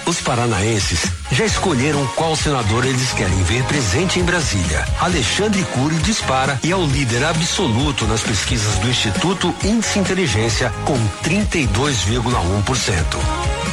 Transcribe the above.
Os paranaenses já escolheram qual senador eles querem ver presente em Brasília. Alexandre Cury dispara e é o líder absoluto nas pesquisas do Instituto Índice Inteligência com 32,1%.